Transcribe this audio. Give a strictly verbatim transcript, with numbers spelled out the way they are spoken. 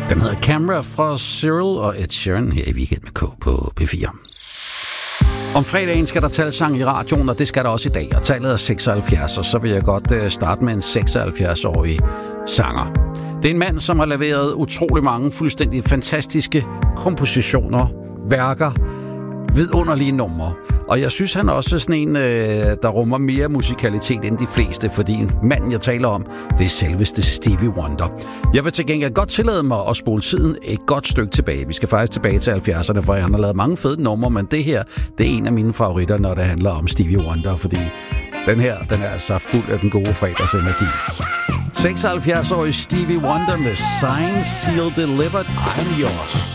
Den hedder Camera fra Cyril og Ed Sheeran her i Weekend med K på P fire. Om fredagen skal der tales sang i radioen, og det skal der også i dag. Og tallet er seksoghalvfjerds, og så vil jeg godt starte med en seksoghalvfjerds-årig sanger. Det er en mand, som har leveret utrolig mange fuldstændig fantastiske kompositioner, værker, vidunderlige numre. Og jeg synes, han også er sådan en, der rummer mere musikalitet end de fleste, fordi manden, jeg taler om, det er selveste Stevie Wonder. Jeg vil til gengæld godt tillade mig at spole tiden et godt stykke tilbage. Vi skal faktisk tilbage til halvfjerdserne, for han har lavet mange fede numre, men det her, det er en af mine favoritter, når det handler om Stevie Wonder, fordi den her, den er altså fuld af den gode fredagsenergi. seksoghalvfjerds-årig Stevie Wonder med Signed, Sealed, Delivered, I'm Yours.